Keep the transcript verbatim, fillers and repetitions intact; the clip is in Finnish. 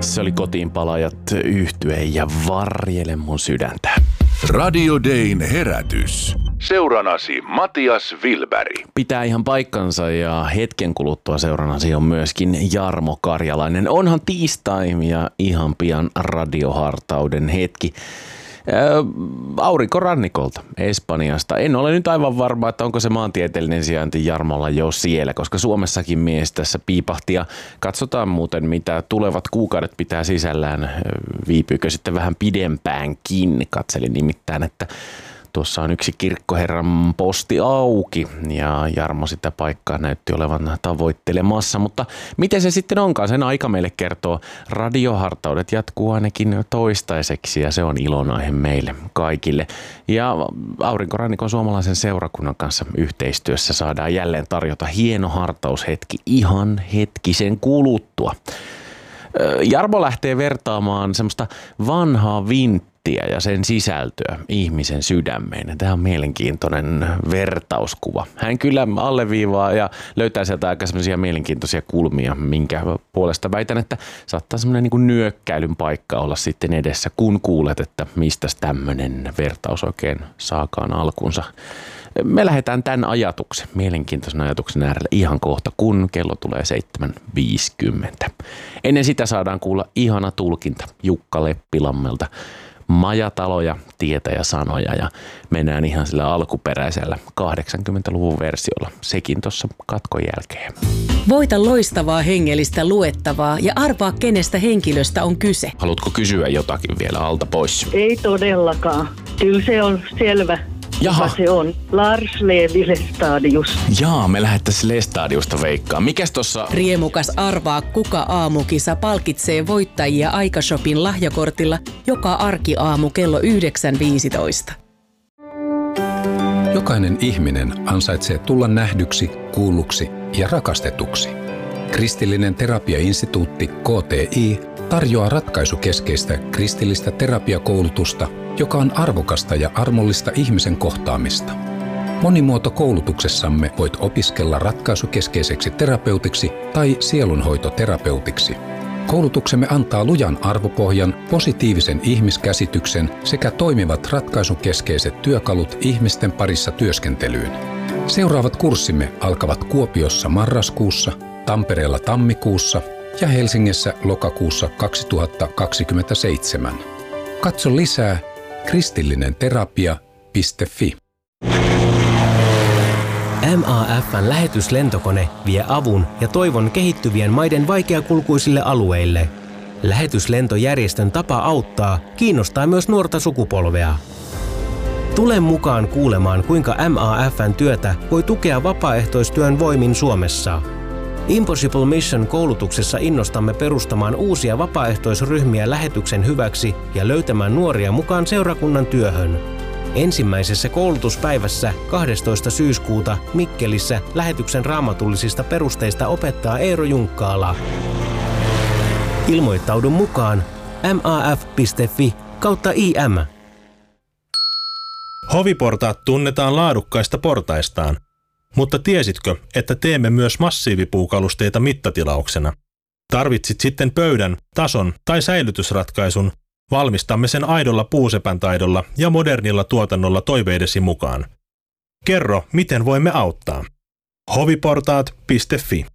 Se oli Kotiinpalaajat yhtye ja Varjele mun sydäntä. Radio Dayn herätys. Seuranasi Matias Wilberg. Pitää ihan paikkansa ja hetken kuluttua seuranasi on myöskin Jarmo Karjalainen. Onhan tiistai ja ihan pian radiohartauden hetki. Aurinkorannikolta Espanjasta. En ole nyt aivan varma, että onko se maantieteellinen sijainti Jarmolla jo siellä, koska Suomessakin mies tässä piipahti ja katsotaan muuten, mitä tulevat kuukaudet pitää sisällään. Viipyykö sitten vähän pidempäänkin? Katselin nimittäin, että tuossa on yksi kirkkoherran posti auki ja Jarmo sitä paikkaa näytti olevan tavoittelemassa, mutta miten se sitten onkaan? Sen aika meille kertoo. Radiohartaudet jatkuu ainakin toistaiseksi ja se on ilonaihe meille kaikille. Ja Aurinkorannikon suomalaisen seurakunnan kanssa yhteistyössä saadaan jälleen tarjota hieno hartaushetki ihan hetkisen kuluttua. Jarmo lähtee vertaamaan semmoista vanhaa vinttiä ja sen sisältöä ihmisen sydämeen. Tämä on mielenkiintoinen vertauskuva. Hän kyllä alleviivaa ja löytää sieltä aika semmoisia mielenkiintoisia kulmia, minkä puolesta väitän, että saattaa semmoinen niin kuin nyökkäilyn paikka olla sitten edessä, kun kuulet, että mistä tämmöinen vertaus oikein saakaan alkunsa. Me lähdetään tämän ajatuksen, mielenkiintoisen ajatuksen äärelle ihan kohta, kun kello tulee seitsemän viisikymmentä. Ennen sitä saadaan kuulla ihana tulkinta Jukka Leppilammelta. Majataloja, tietä ja sanoja ja mennään ihan sillä alkuperäisellä kahdeksankymmentäluvun versiolla. Sekin tuossa katkon jälkeen. Voita loistavaa hengellistä luettavaa ja arvaa kenestä henkilöstä on kyse. Haluatko kysyä jotakin vielä alta pois? Ei todellakaan. Kyllä se on selvä. Jaha. Se on Lars Levi Lestadius. Jaa, me lähettäisiin Lestadiusta veikkaan. Mikäs tossa? Riemukas arvaa kuka aamukisa palkitsee voittajia Aikashopin lahjakortilla joka arkiaamu kello yhdeksän viisitoista. Jokainen ihminen ansaitsee tulla nähdyksi, kuulluksi ja rakastetuksi. Kristillinen terapiainstituutti K T I tarjoaa ratkaisukeskeistä kristillistä terapiakoulutusta, joka on arvokasta ja armollista ihmisen kohtaamista. Monimuotokoulutuksessamme voit opiskella ratkaisukeskeiseksi terapeutiksi tai sielunhoitoterapeutiksi. Koulutuksemme antaa lujan arvopohjan, positiivisen ihmiskäsityksen sekä toimivat ratkaisukeskeiset työkalut ihmisten parissa työskentelyyn. Seuraavat kurssimme alkavat Kuopiossa marraskuussa, Tampereella tammikuussa ja Helsingissä lokakuussa kaksituhattakaksikymmentäseitsemän. Katso lisää kristillinenterapia piste fi. M A F:n lähetyslentokone vie avun ja toivon kehittyvien maiden vaikeakulkuisille alueille. Lähetyslentojärjestön tapa auttaa kiinnostaa myös nuorta sukupolvea. Tule mukaan kuulemaan, kuinka M A F:n työtä voi tukea vapaaehtoistyön voimin Suomessa. Impossible Mission-koulutuksessa innostamme perustamaan uusia vapaaehtoisryhmiä lähetyksen hyväksi ja löytämään nuoria mukaan seurakunnan työhön. Ensimmäisessä koulutuspäivässä kahdestoista syyskuuta Mikkelissä lähetyksen raamatullisista perusteista opettaa Eero Junkkaala. Ilmoittaudu mukaan maaf piste fi kautta im. Hoviportaat tunnetaan laadukkaista portaistaan, mutta tiesitkö, että teemme myös massiivipuukalusteita mittatilauksena? Tarvitsit sitten pöydän, tason tai säilytysratkaisun, valmistamme sen aidolla puusepän taidolla ja modernilla tuotannolla toiveidesi mukaan. Kerro, miten voimme auttaa. hoviportaat piste fi.